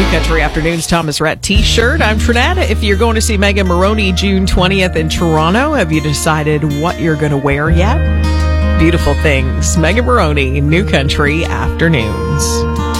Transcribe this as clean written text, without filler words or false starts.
New Country Afternoons Thomas Rhett t-shirt. I'm Trinetta. If you're going to see Megan Moroney June 20th in Toronto, have you decided what you're going to wear yet? Beautiful things. Megan Moroney, New Country Afternoons.